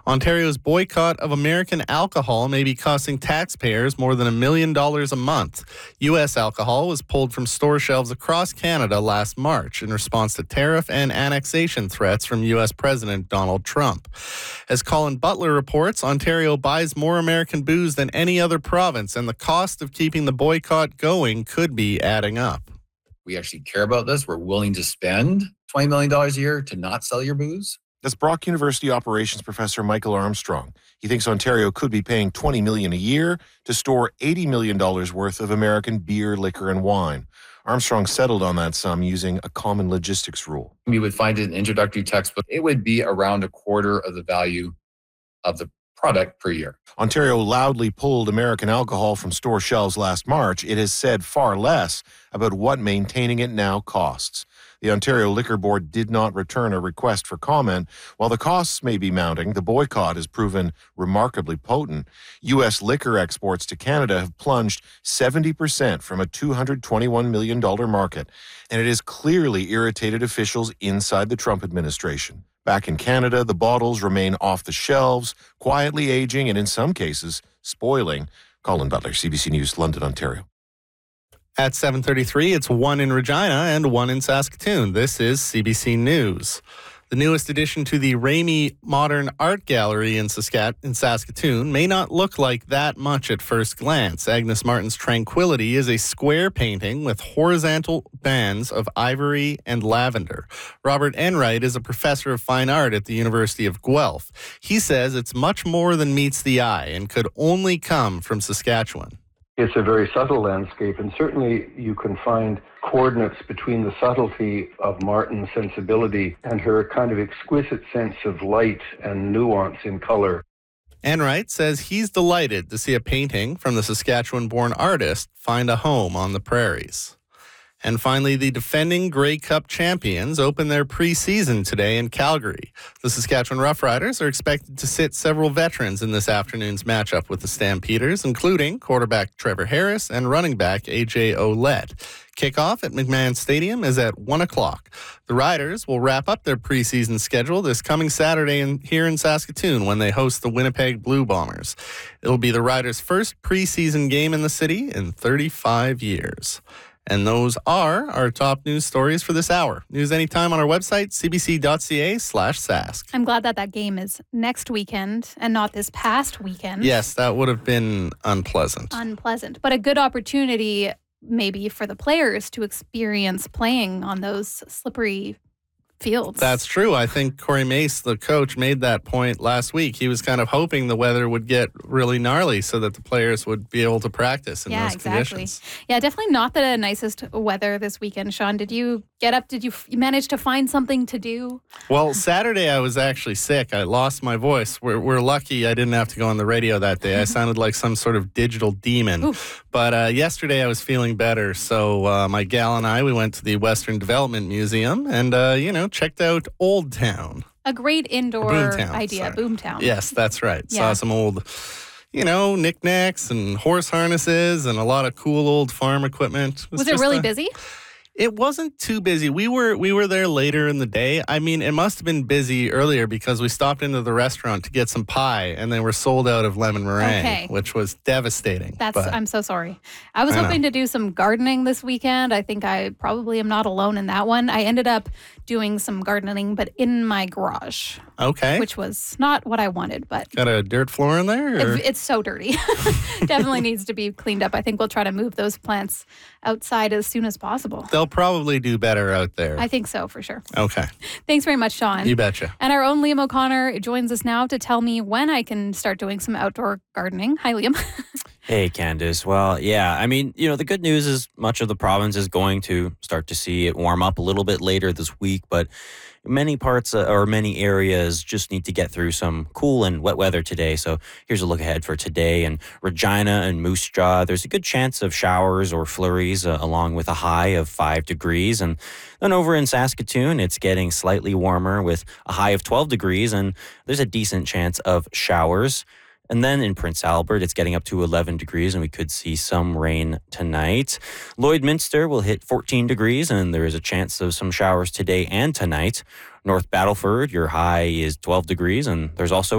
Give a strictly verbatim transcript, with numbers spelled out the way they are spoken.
Ontario's boycott of American alcohol may be costing taxpayers more than a million dollars a month. U S alcohol was pulled from store shelves across Canada last March in response to tariff and annexation threats from U S President Donald Trump. As Colin Butler reports, Ontario buys more American booze than any other province, and the cost of keeping the boycott going could be adding up. We actually care about this. We're willing to spend twenty million dollars a year to not sell your booze. That's Brock University operations professor Michael Armstrong. He thinks Ontario could be paying twenty million dollars a year to store eighty million dollars worth of American beer, liquor, and wine. Armstrong settled on that sum using a common logistics rule. We would find it in an introductory textbook. It would be around a quarter of the value of the product per year. Ontario loudly pulled American alcohol from store shelves last March. It has said far less about what maintaining it now costs. The Ontario Liquor Board did not return a request for comment. While the costs may be mounting, the boycott has proven remarkably potent. U S liquor exports to Canada have plunged seventy percent from a two hundred twenty-one million dollars market, and it has clearly irritated officials inside the Trump administration. Back in Canada, the bottles remain off the shelves, quietly aging and in some cases, spoiling. Colin Butler, C B C News, London, Ontario. At seven thirty-three, it's one in Regina and one in Saskatoon. This is C B C News. The newest addition to the Ramey Modern Art Gallery in, Saskatchewan, in Saskatoon may not look like that much at first glance. Agnes Martin's Tranquility is a square painting with horizontal bands of ivory and lavender. Robert Enright is a professor of fine art at the University of Guelph. He says it's much more than meets the eye and could only come from Saskatchewan. It's a very subtle landscape, and certainly you can find coordinates between the subtlety of Martin's sensibility and her kind of exquisite sense of light and nuance in color. Enright says he's delighted to see a painting from the Saskatchewan-born artist find a home on the prairies. And finally, the defending Grey Cup champions open their preseason today in Calgary. The Saskatchewan Roughriders are expected to sit several veterans in this afternoon's matchup with the Stampeders, including quarterback Trevor Harris and running back A J Ouellette. Kickoff at McMahon Stadium is at one o'clock. The Riders will wrap up their preseason schedule this coming Saturday in, here in Saskatoon when they host the Winnipeg Blue Bombers. It'll be the Riders' first preseason game in the city in thirty-five years. And those are our top news stories for this hour. News anytime on our website, cbc.ca slash sask. I'm glad that that game is next weekend and not this past weekend. Yes, that would have been unpleasant. Unpleasant, but a good opportunity maybe for the players to experience playing on those slippery fields. That's true. I think Corey Mace, the coach, made that point last week. He was kind of hoping the weather would get really gnarly so that the players would be able to practice in yeah, those exactly. conditions. Yeah, definitely not the nicest weather this weekend, Sean. Did you get up? Did you, f- you manage to find something to do? Well, Saturday I was actually sick. I lost my voice. We're, we're lucky I didn't have to go on the radio that day. I sounded like some sort of digital demon. Oof. But uh, yesterday I was feeling better. So uh, my gal and I, we went to the Western Development Museum and, uh, you know, checked out Old Town. A great indoor Boomtown, idea, sorry. Boomtown. Yes, that's right. Yeah. Saw some old, you know, knickknacks and horse harnesses and a lot of cool old farm equipment. Was it just really a- busy? It wasn't too busy. We were we were there later in the day. I mean, it must have been busy earlier because we stopped into the restaurant to get some pie, and they were sold out of lemon meringue, Okay. which was devastating. That's. but- I'm so sorry. I was I know. hoping to do some gardening this weekend. I think I probably am not alone in that one. I ended up doing some gardening, but in my garage, okay. which was not what I wanted. But Got a dirt floor in there? or- it, it's so dirty. Definitely needs to be cleaned up. I think we'll try to move those plants outside as soon as possible. They'll probably do better out there. I think so, for sure. okay. Thanks very much, Sean. You betcha. And our own Liam O'Connor joins us now to tell me when I can start doing some outdoor gardening. Hi, Liam. Hey, Candace. Well, yeah, I mean, you know, the good news is much of the province is going to start to see it warm up a little bit later this week, but many parts uh, or many areas just need to get through some cool and wet weather today. So here's a look ahead for today. In Regina and Moose Jaw, there's a good chance of showers or flurries uh, along with a high of five degrees. And then over in Saskatoon, it's getting slightly warmer with a high of twelve degrees, and there's a decent chance of showers. And then in Prince Albert, it's getting up to eleven degrees, and we could see some rain tonight. Lloydminster will hit fourteen degrees, and there is a chance of some showers today and tonight. North Battleford, your high is twelve degrees, and there's also